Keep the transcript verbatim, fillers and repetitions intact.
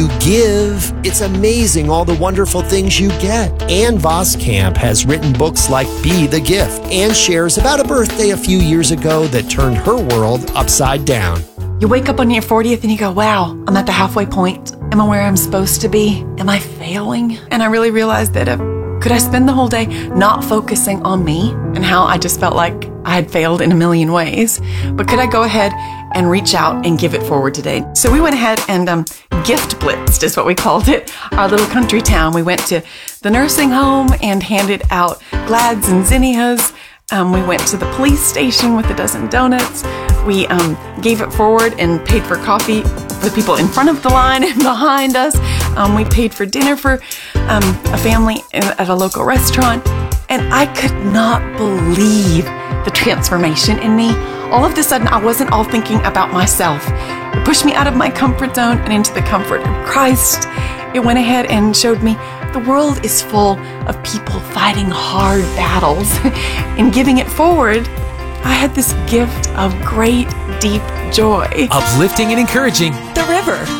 you give, it's amazing all the wonderful things you get. Ann Voskamp has written books like Be the Gift and shares about a birthday a few years ago that turned her world upside down. You wake up on your fortieth and you go, wow, I'm at the halfway point. Am I where I'm supposed to be? Am I failing? And I really realized that if, could I spend the whole day not focusing on me and how I just felt like I had failed in a million ways, but could I go ahead and reach out and give it forward today? So we went ahead and um, gift blitzed is what we called it, our little country town. We went to the nursing home and handed out Glads and Zinnias. Um, we went to the police station with a dozen donuts. We um, gave it forward and paid for coffee for the people in front of the line and behind us. Um, we paid for dinner for um, a family in, at a local restaurant. And I could not believe the transformation in me. All of a sudden, I wasn't all thinking about myself. It pushed me out of my comfort zone and into the comfort of Christ. It went ahead and showed me the world is full of people fighting hard battles. And giving it forward, I had this gift of great, deep joy. Uplifting and encouraging. The River